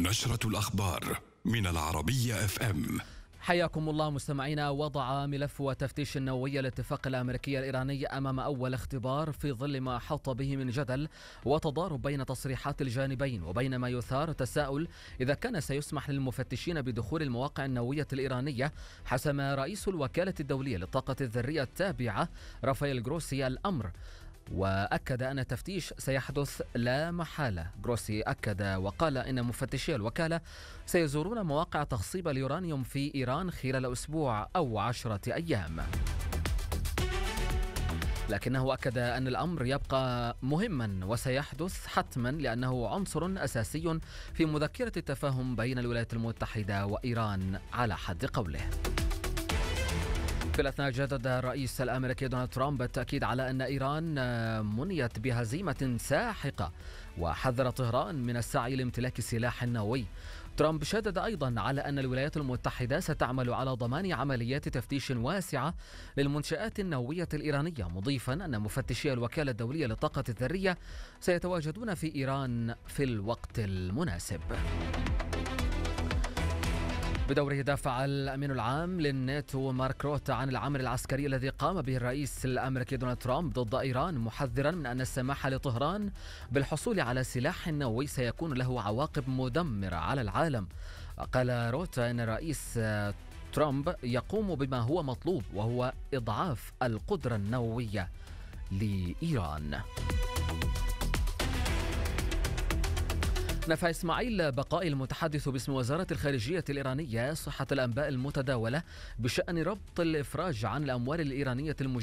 نشرة الأخبار من العربية FM. حياكم الله مستمعينا. وضع ملف وتفتيش النووية الاتفاق الأمريكي الإيراني أمام أول اختبار في ظل ما حط به من جدل وتضارب بين تصريحات الجانبين، وبينما يثار تساؤل إذا كان سيسمح للمفتشين بدخول المواقع النووية الإيرانية. حسم رئيس الوكالة الدولية للطاقة الذرية التابعة رافائيل جروسي الأمر، وأكد أن التفتيش سيحدث لا محالة. جروسي أكد وقال إن مفتشي الوكالة سيزورون مواقع تخصيب اليورانيوم في إيران خلال أسبوع أو 10 أيام، لكنه أكد أن الأمر يبقى مهما وسيحدث حتما لأنه عنصر أساسي في مذكرة التفاهم بين الولايات المتحدة وإيران على حد قوله. في الأثناء جدد الرئيس الأمريكي دونالد ترامب التأكيد على أن إيران منيت بهزيمة ساحقة، وحذر طهران من السعي لامتلاك سلاح نووي. ترامب شدد أيضا على أن الولايات المتحدة ستعمل على ضمان عمليات تفتيش واسعة للمنشآت النووية الإيرانية، مضيفا أن مفتشي الوكالة الدولية للطاقة الذرية سيتواجدون في إيران في الوقت المناسب. بدوره دافع الأمين العام للناتو مارك روتا عن العمل العسكري الذي قام به الرئيس الأمريكي دونالد ترامب ضد إيران، محذرا من أن السماح لطهران بالحصول على سلاح نووي سيكون له عواقب مدمرة على العالم. قال روتا أن الرئيس ترامب يقوم بما هو مطلوب، وهو إضعاف القدرة النووية لإيران. نفى إسماعيل بقائي المتحدث باسم وزارة الخارجية الإيرانية صحة الأنباء المتداولة بشأن ربط الإفراج عن الأموال الإيرانية